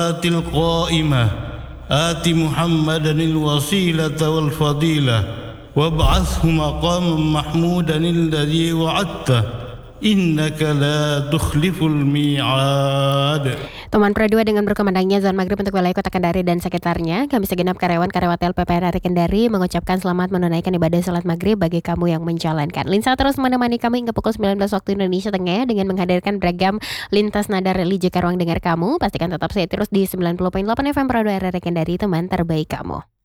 القائمة آت محمدا الوسيلة والفضيلة وابعثه مقاما محمودا الذي وعدته إنك لا تخلف الميعاد. Teman Pro 2 dengan berkumandangnya azan maghrib untuk wilayah kota Kendari dan sekitarnya, kami segenap karyawan-karyawati LPPRRI Kendari mengucapkan selamat menunaikan ibadah salat maghrib bagi kamu yang menjalankan. Linsa terus menemani kami hingga pukul 19 waktu Indonesia Tengah dengan menghadirkan beragam lintas nada religi ke ruang dengar kamu. Pastikan tetap stay terus di 90.8 FM Pro 2 RRI Kendari, teman terbaik kamu.